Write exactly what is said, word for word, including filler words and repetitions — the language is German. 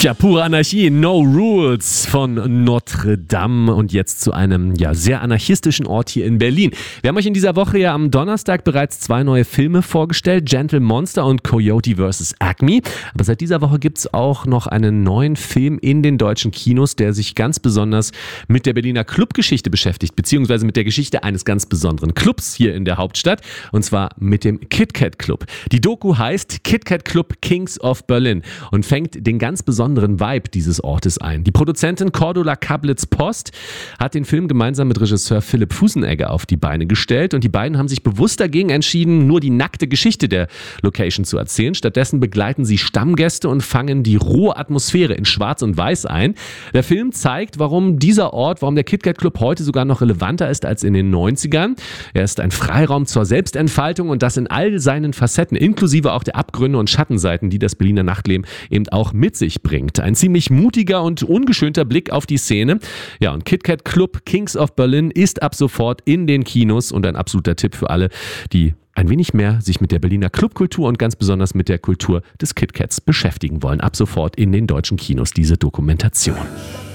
Tja, pure Anarchie, No Rules von Notre Dame und jetzt zu einem ja sehr anarchistischen Ort hier in Berlin. Wir haben euch in dieser Woche ja am Donnerstag bereits zwei neue Filme vorgestellt, Gentle Monster und Coyote versus. Acme. Aber seit dieser Woche gibt es auch noch einen neuen Film in den deutschen Kinos, der sich ganz besonders mit der Berliner Clubgeschichte beschäftigt, beziehungsweise mit der Geschichte eines ganz besonderen Clubs hier in der Hauptstadt, und zwar mit dem KitKat Club. Die Doku heißt KitKat Club Kings of Berlin und fängt den ganz besonderen Vibe dieses Ortes ein. Die Produzentin Cordula Kablitz-Post hat den Film gemeinsam mit Regisseur Philipp Fusenegger auf die Beine gestellt und die beiden haben sich bewusst dagegen entschieden, nur die nackte Geschichte der Location zu erzählen. Stattdessen begleiten sie Stammgäste und fangen die rohe Atmosphäre in Schwarz und Weiß ein. Der Film zeigt, warum dieser Ort, warum der KitKat Club heute sogar noch relevanter ist als in den neunzigern. Er ist ein Freiraum zur Selbstentfaltung und das in all seinen Facetten, inklusive auch der Abgründe und Schattenseiten, die das Berliner Nachtleben eben auch mit sich bringt. Ein ziemlich mutiger und ungeschönter Blick auf die Szene. Ja, und KitKat Club Kings of Berlin ist ab sofort in den Kinos und ein absoluter Tipp für alle, die ein wenig mehr sich mit der Berliner Clubkultur und ganz besonders mit der Kultur des KitKats beschäftigen wollen. Ab sofort in den deutschen Kinos diese Dokumentation.